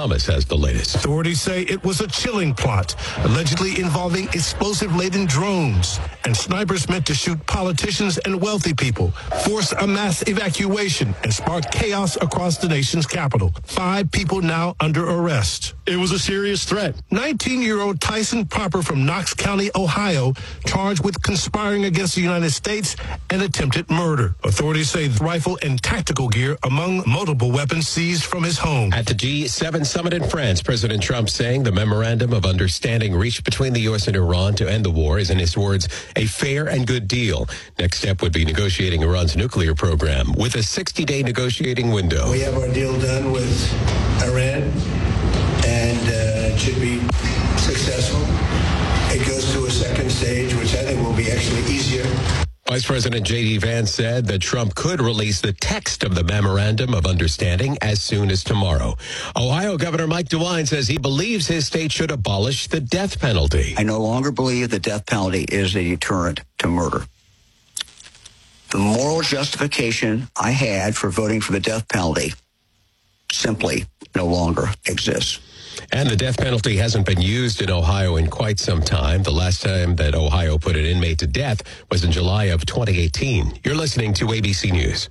Thomas has the latest. Authorities say it was a chilling plot, allegedly involving explosive-laden drones and snipers meant to shoot politicians and wealthy people, force a mass evacuation, and spark chaos across the nation's capital. 5 people now under arrest. It was a serious threat. 19-year-old Tyson Popper from Knox County, Ohio, charged with conspiring against the United States and attempted murder. Authorities say the rifle and tactical gear among multiple weapons seized from his home. At the G7 summit in France, President Trump saying the memorandum of understanding reached between the U.S. and Iran to end the war is, in his words, a fair and good deal. Next step would be negotiating Iran's nuclear program with a 60-day negotiating window. We have our deal done with Iran, and it should be successful. It goes to a second stage, which I think will be actually easier. Vice President J.D. Vance said that Trump could release the text of the memorandum of understanding as soon as tomorrow. Ohio Governor Mike DeWine says he believes his state should abolish the death penalty. I no longer believe the death penalty is a deterrent to murder. The moral justification I had for voting for the death penalty simply no longer exists. And the death penalty hasn't been used in Ohio in quite some time. The last time that Ohio put an inmate to death was in July of 2018. You're listening to ABC News.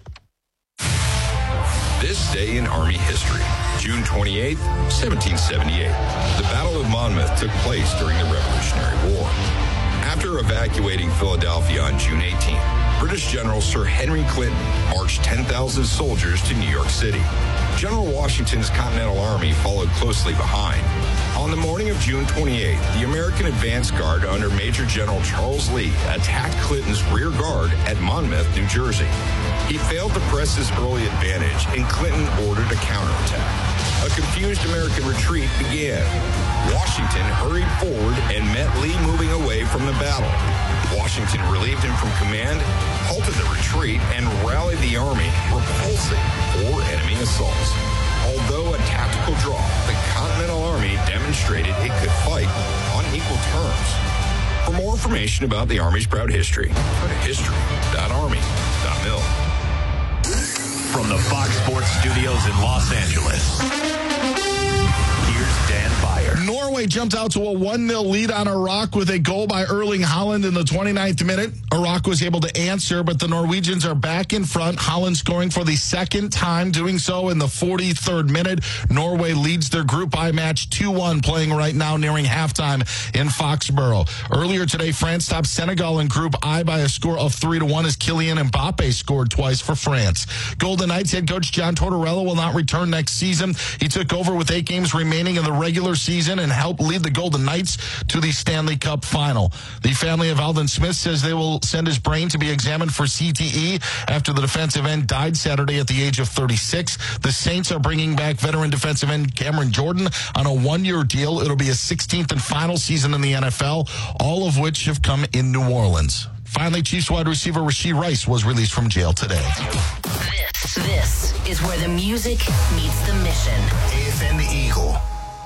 This day in Army history, June 28, 1778. The Battle of Monmouth took place during the Revolutionary War. After evacuating Philadelphia on June 18, British General Sir Henry Clinton marched 10,000 soldiers to New York City. General Washington's Continental Army followed closely behind. On the morning of June 28, the American advance guard under Major General Charles Lee attacked Clinton's rear guard at Monmouth, New Jersey. He failed to press his early advantage, and Clinton ordered a counterattack. A confused American retreat began. Washington hurried forward and met Lee moving away from the battle. Washington relieved him from command, halted the retreat, and rallied the army, repulsing 4 enemy assaults. Although a tactical draw, the Continental Army demonstrated it could fight on equal terms. For more information about the Army's proud history, go to history.army.mil. From the Fox Sports Studios in Los Angeles, here's Dan Beyer. Norway jumped out to a 1-0 lead on Iraq with a goal by Erling Haaland in the 29th minute. Iraq was able to answer, but the Norwegians are back in front. Haaland scoring for the second time, doing so in the 43rd minute. Norway leads their Group I match 2-1, playing right now nearing halftime in Foxborough. Earlier today, France topped Senegal in Group I by a score of 3-1 as Kylian Mbappe scored twice for France. Golden Knights head coach John Tortorella will not return next season. He took over with 8 games remaining in the regular season and helped lead the Golden Knights to the Stanley Cup final. The family of Alden Smith says they will send his brain to be examined for CTE after the defensive end died Saturday at the age of 36. The Saints are bringing back veteran defensive end Cameron Jordan on a 1-year deal. It'll be a 16th and final season in the NFL, all of which have come in New Orleans. Finally, Chiefs wide receiver Rashee Rice was released from jail today. This is where the music meets the mission. AFM Eagle.